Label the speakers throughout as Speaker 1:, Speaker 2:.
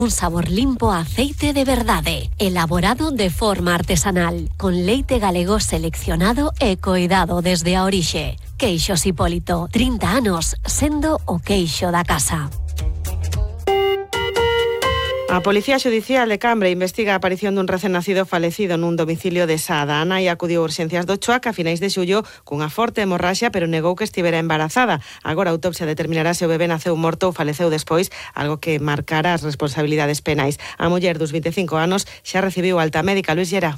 Speaker 1: Un sabor limpo a aceite de verdade, elaborado de forma artesanal, con leite galego seleccionado e coidado desde a orixe. Queixos Hipólito, 30 anos, sendo o queixo da casa.
Speaker 2: A Policía Xudicial de Cambre investiga a aparición dun recén nacido falecido nun domicilio de Sada. A nai acudiu a urxencias do Choac a finais de xullo cunha forte hemorraxia, pero negou que estivera embarazada. Agora a autopsia determinará se o bebé naceu morto ou faleceu despois, algo que marcará as responsabilidades penais. A muller dos 25 anos xa recibiu alta médica. Luis Llera.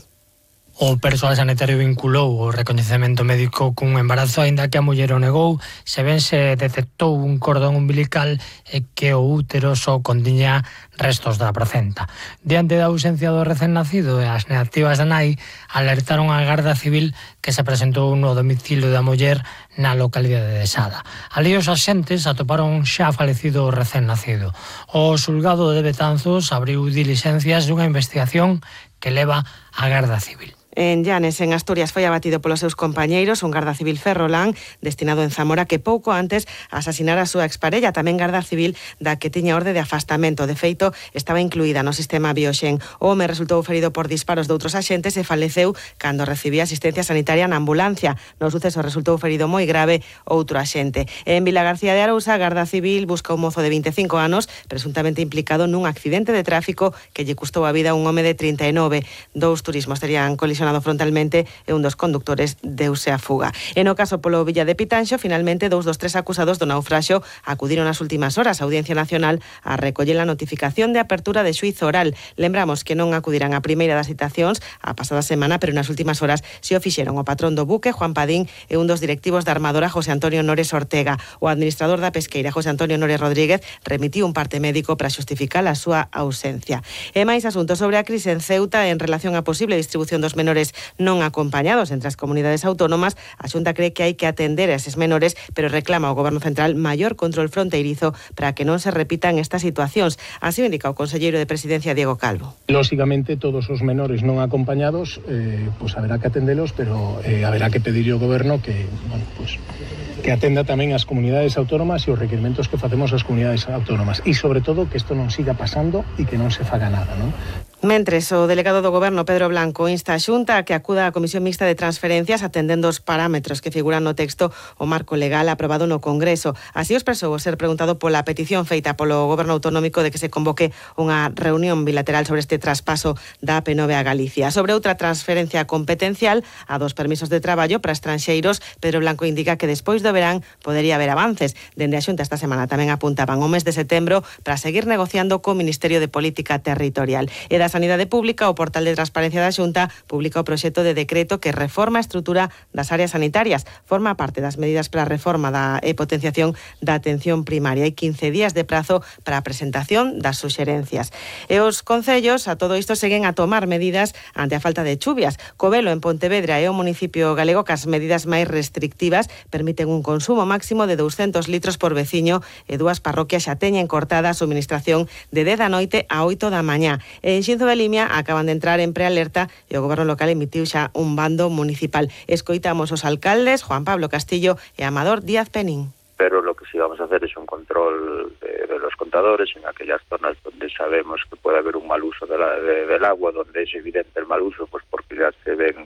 Speaker 3: O persoal sanitario vinculou o recoñecemento médico cun embarazo, aínda que a muller o negou, se ben se detectou un cordón umbilical e que o útero só contiña restos da placenta. Diante da ausencia do recén nacido e as negativas da nai, alertaron a Garda Civil que se presentou no domicilio da muller na localidade de Sada. Ali os axentes atoparon xa falecido o recén nacido. O xulgado de Betanzos abriu dilixencias dunha investigación que leva a Garda Civil.
Speaker 2: En Llanes, en Asturias, foi abatido polos seus compañeiros un garda civil ferrolán destinado en Zamora que pouco antes asasinara a súa exparella, tamén garda civil da que tiña orde de afastamento. De feito, estaba incluída no sistema Bioxen. O home resultou ferido por disparos de outros axentes e faleceu cando recibía asistencia sanitaria na ambulancia. No suceso resultou ferido moi grave outro axente. En Vilagarcía de Arousa, a Garda Civil busca un mozo de 25 anos presuntamente implicado nun accidente de tráfico que lle custou a vida a un home de 39. Dous turismos terían colisionado frontalmente e un dos condutores deuse a fuga. E no caso polo Villa de Pitanxo, finalmente, 2 dos 3 acusados do naufraxio acudiron nas últimas horas á Audiencia Nacional a recoller a notificación de apertura de xuízo oral. Lembramos que non acudirán a primeira das citacións a pasada semana, pero nas últimas horas se o fixeron o patrón do buque, Juan Padín, e un dos directivos da armadora, José Antonio Nores Ortega. O administrador da pesqueira, José Antonio Nores Rodríguez, remitiu un parte médico para xustificar a súa ausencia. E máis asuntos sobre a crise en Ceuta en relación á posible distribución dos menores non acompañados entre as comunidades autónomas. A Xunta cree que hai que atender a eses menores, pero reclama ao Goberno Central maior control fronteirizo para que non se repitan estas situacións. Así o indica o conselleiro de Presidencia, Diego Calvo.
Speaker 4: Lógicamente, todos os menores non acompañados, pues haberá que atendelos, pero haberá que pedir ao Goberno que, bueno, pues que atenda tamén as comunidades autónomas e os requerimentos que facemos ás comunidades autónomas. E, sobre todo, que isto non siga pasando e que non se faga nada, non?
Speaker 2: Mentres, o delegado do Goberno, Pedro Blanco, insta a Xunta a que acuda á Comisión Mixta de Transferencias atendendo os parámetros que figuran no texto o marco legal aprobado no Congreso. Así o expresou ao ser preguntado pola petición feita polo Goberno Autonómico de que se convoque unha reunión bilateral sobre este traspaso da AP9 a Galicia. Sobre outra transferencia competencial, a dos permisos de traballo para estranxeiros, Pedro Blanco indica que despois do verán podería haber avances. Dende a Xunta esta semana tamén apuntaban o mes de setembro para seguir negociando co Ministerio de Política Territorial. E da Sanidade Pública, o portal de transparencia da Xunta publica o proxecto de decreto que reforma a estrutura das áreas sanitarias. Forma parte das medidas para a reforma e potenciación da atención primaria. Hai 15 días de prazo para a presentación das suxerencias. E os concellos, a todo isto, seguen a tomar medidas ante a falta de chuvias. Covelo, en Pontevedra, e o municipio galego, que as medidas máis restrictivas permiten un consumo máximo de 200 litros por veciño e 2 parroquias xa teñen cortada a suministración de 10 da noite a 8 da mañá. En Xinzo de Limia acaban de entrar en prealerta e o Goberno local emitiu xa un bando municipal. Escoitamos os alcaldes Juan Pablo Castillo e Amador Díaz Penín.
Speaker 5: Pero lo que sí vamos a hacer es un control de los contadores en aquellas zonas donde sabemos que puede haber un mal uso del agua, donde es evidente el mal uso, pues porque ya se ven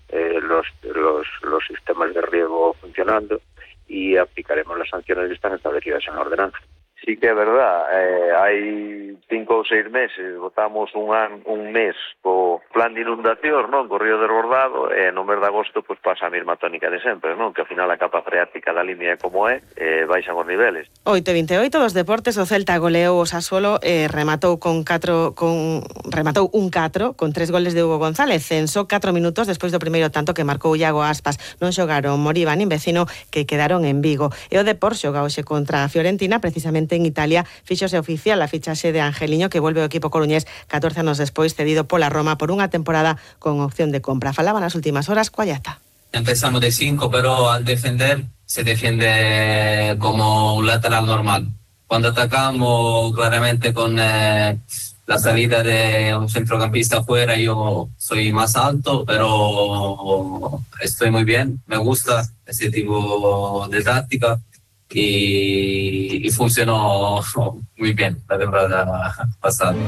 Speaker 5: los sistemas de riego funcionando, y aplicaremos las sanciones que están establecidas en la ordenanza. Sí que é verdad, hai 5 ou 6 meses votamos un mes co plan de inundación, non, co río desbordado, e no mes de agosto pues pasa a mesma tónica de sempre, non, que ao final a capa freática da Limia é como é, baixan os niveles.
Speaker 2: 8:28 dos deportes, o Celta goleou o Sassuolo e rematou un 4 con 3 goles de Hugo González en só 4 minutos despois do primeiro tanto que marcou Iago Aspas. Non xogaron Moriba nin Vecino, que quedaron en Vigo. E o Depor xoga hoxe contra a Fiorentina, precisamente en Italia. Fíxose oficial a fichaxe de Angeliño, que volve ao equipo coruñés 14 anos despois, cedido pola Roma por unha temporada con opción de compra. Falaba nas últimas horas coa Llata.
Speaker 6: Empezamos de 5, pero al defender se defiende como un lateral normal. Cuando atacamos claramente con la salida de un centrocampista afuera, yo soy más alto, pero estoy muy bien. Me gusta ese tipo de táctica. y funcionó muy bien la temporada pasada.